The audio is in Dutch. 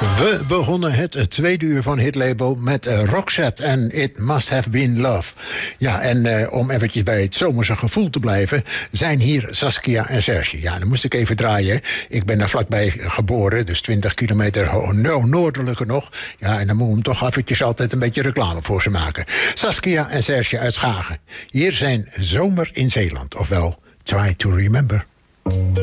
We begonnen het tweede uur van Hitlabel met Roxette en It Must Have Been Love. Ja, en om eventjes bij het zomerse gevoel te blijven, zijn hier Saskia en Serge. Ja, dan moest ik even draaien. Ik ben daar vlakbij geboren, dus 20 kilometer noordelijker nog. Ja, en dan moet ik toch eventjes altijd een beetje reclame voor ze maken. Saskia en Serge uit Schagen. Hier zijn Zomer in Zeeland, ofwel Try to Remember.